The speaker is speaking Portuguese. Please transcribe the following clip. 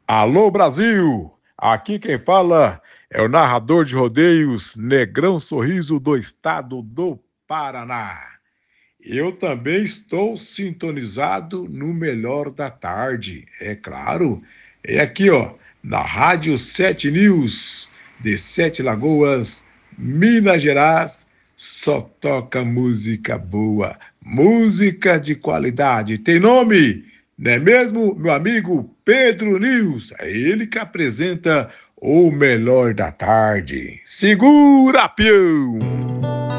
Alô Brasil! Aqui quem fala é o narrador de rodeios Negrão Sorriso do estado do Paraná. Eu também estou sintonizado no melhor da tarde, é claro. É aqui, ó, na Rádio 7 News, de Sete Lagoas, Minas Gerais, só toca música boa, música de qualidade. Tem nome, não é mesmo, meu amigo Pedro News? É ele que apresenta o melhor da tarde. Segura, peão!